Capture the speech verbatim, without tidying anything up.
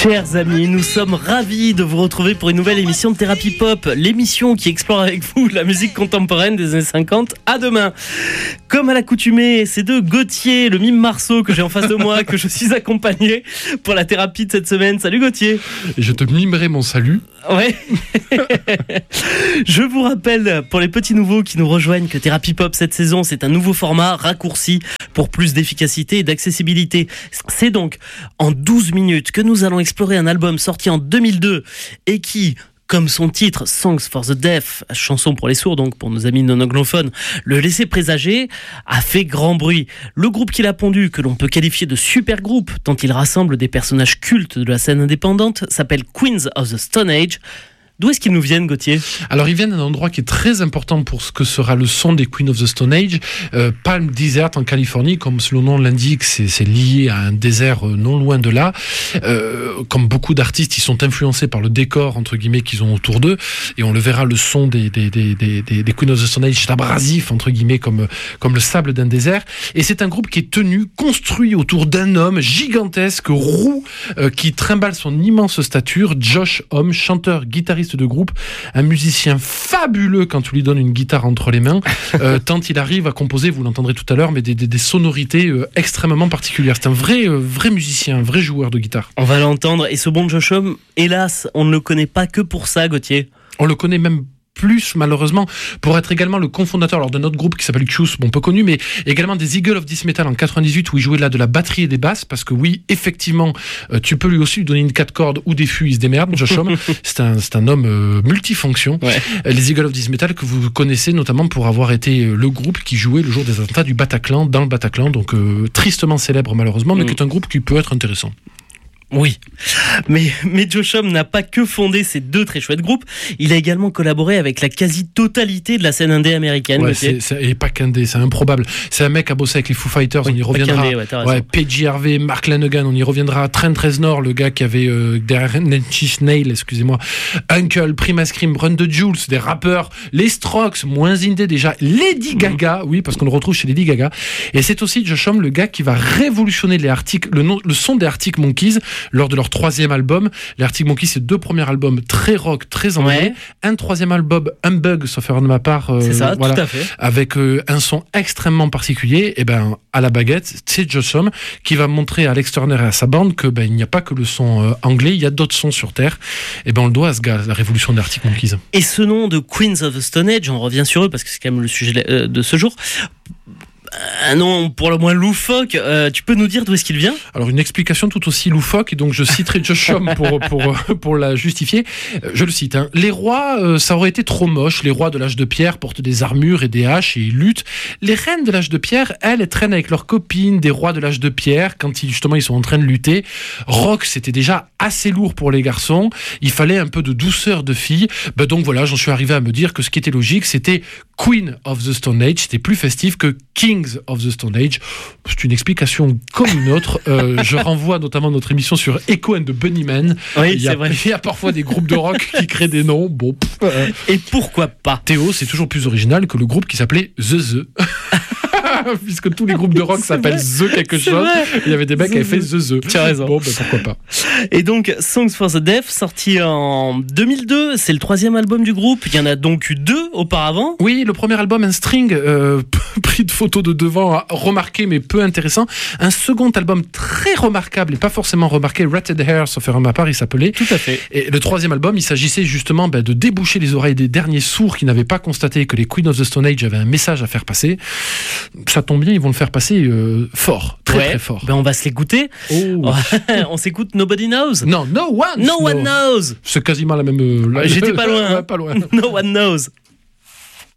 Chers amis, nous sommes ravis de vous retrouver pour une nouvelle émission de Thérapie Pop, l'émission qui explore avec vous la musique contemporaine des années cinquante. À demain. Comme à l'accoutumée, c'est de Gauthier, le mime Marceau que j'ai en face de moi, que je suis accompagné pour la thérapie de cette semaine. Salut Gauthier. Et je te mimerai mon salut. Ouais. Je vous rappelle, pour les petits nouveaux qui nous rejoignent, que Thérapie Pop cette saison, c'est un nouveau format raccourci pour plus d'efficacité et d'accessibilité. C'est donc en douze minutes que nous allons explorer un album sorti en deux mille deux et qui, comme son titre Songs for the Deaf, chanson pour les sourds donc pour nos amis non anglophones, le laissait présager, a fait grand bruit. Le groupe qui l'a pondu, que l'on peut qualifier de super groupe tant il rassemble des personnages cultes de la scène indépendante, s'appelle Queens of the Stone Age. D'où est-ce qu'ils nous viennent, Gauthier ? Alors, ils viennent d'un endroit qui est très important pour ce que sera le son des Queens of the Stone Age, euh, Palm Desert en Californie, comme le nom l'indique, c'est, c'est lié à un désert non loin de là. Euh, comme beaucoup d'artistes, ils sont influencés par le décor, entre guillemets, qu'ils ont autour d'eux, et on le verra, le son des, des, des, des, des, des Queens of the Stone Age, c'est abrasif, entre guillemets, comme, comme le sable d'un désert. Et c'est un groupe qui est tenu, construit autour d'un homme gigantesque, roux, euh, qui trimballe son immense stature, Josh Homme, chanteur, guitariste de groupe, un musicien fabuleux quand tu lui donnes une guitare entre les mains, euh, tant il arrive à composer, vous l'entendrez tout à l'heure, mais des, des, des sonorités euh, extrêmement particulières. C'est un vrai, euh, vrai musicien, un vrai joueur de guitare. On va l'entendre, et ce bon Josh Homme, hélas, on ne le connaît pas que pour ça, Gauthier. On le connaît même plus, malheureusement, pour être également le cofondateur alors, d'un autre groupe qui s'appelle Cuse, bon, peu connu, mais également des Eagles of Death Metal en quatre-vingt-dix-huit, où il jouait là de la batterie et des basses, parce que oui, effectivement, euh, tu peux lui aussi lui donner une quatre cordes ou des fûts, il se démerde, Josh Homme. c'est, un, c'est un homme euh, multifonction. Ouais. Euh, les Eagles of Death Metal, que vous connaissez notamment pour avoir été euh, le groupe qui jouait le jour des attentats du Bataclan, dans le Bataclan, donc euh, tristement célèbre malheureusement, mais mm. qui est un groupe qui peut être intéressant. Oui, mais, mais Josh Homme n'a pas que fondé ces deux très chouettes groupes, il a également collaboré avec la quasi-totalité de la scène indé américaine. Ouais, c'est, c'est, et pas qu'indé, c'est improbable. C'est un mec qui a bossé avec les Foo Fighters, oui, on y reviendra. Indé, ouais, ouais, P J Harvey, Mark Lanegan, on y reviendra. Trent Reznor, le gars qui avait euh, derrière Nine Nail, excusez-moi. Uncle, Primus Scream, Run the Jewels, des rappeurs. Les Strokes, moins indé déjà. Lady Gaga, oui, parce qu'on le retrouve chez Lady Gaga. Et c'est aussi Josh Homme, le gars qui va révolutionner les Arctic, le, nom, le son des Arctic Monkeys lors de leur troisième album. Les Arctic Monkeys, c'est deux premiers albums très rock, très anglais. Ouais. Un troisième album, Humbug, sauf erreur de ma part. Euh, c'est ça, voilà, tout à fait. Avec euh, un son extrêmement particulier. Et ben, à la baguette, c'est Josh Homme qui va montrer à Alex Turner et à sa bande que ben, il n'y a pas que le son euh, anglais, il y a d'autres sons sur Terre. Et ben, on le doit à ce gars, la révolution des Arctic Monkeys. Et ce nom de Queens of the Stone Age, on revient sur eux parce que c'est quand même le sujet de ce jour. Un nom pour le moins loufoque, euh, tu peux nous dire d'où est-ce qu'il vient ? Alors une explication tout aussi loufoque, et donc je citerai Josh Homme pour, pour, pour la justifier. Je le cite, hein. Les rois, euh, ça aurait été trop moche. Les rois de l'âge de pierre portent des armures et des haches et ils luttent. Les reines de l'âge de pierre, elles, elles traînent avec leurs copines des rois de l'âge de pierre quand ils, justement ils sont en train de lutter. Rock, c'était déjà assez lourd pour les garçons. Il fallait un peu de douceur de filles. Ben donc voilà, j'en suis arrivé à me dire que ce qui était logique, c'était Queen of the Stone Age. C'était plus festif que Kings of the Stone Age. C'est une explication comme une autre. Euh, je renvoie notamment notre émission sur Echo and the Bunnymen. Oui, il y a, c'est vrai. Il y a parfois des groupes de rock qui créent des noms. Bon. Pff, euh. Et pourquoi pas ? Théo, c'est toujours plus original que le groupe qui s'appelait The The. Puisque tous les groupes de rock s'appellent The quelque chose. Il y avait des mecs qui avaient fait The The. Tu as raison. Bon, ben pourquoi pas. Et donc, Songs for the Deaf, sorti en deux mille deux, c'est le troisième album du groupe. Il y en a donc eu deux auparavant. Oui, le premier album, un string, euh, pris de photos de devant, remarqué mais peu intéressant. Un second album très remarquable et pas forcément remarqué, Ratted Hair, sauf erreur de ma part, il s'appelait. Tout à fait. Et le troisième album, il s'agissait justement ben, de déboucher les oreilles des derniers sourds qui n'avaient pas constaté que les Queens of the Stone Age avaient un message à faire passer. Ça tombe bien, ils vont le faire passer euh, fort, très ouais. très fort. Ben on va se l'écouter. Oh. On s'écoute Nobody Knows. Non, No One. No One Knows. C'est quasiment la même. Euh, la... J'étais pas loin. Ouais, pas loin. No One Knows.